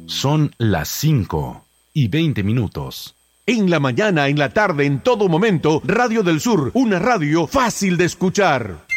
Son las 5:20. En la mañana, en la tarde, en todo momento, Radio del Sur, una radio fácil de escuchar.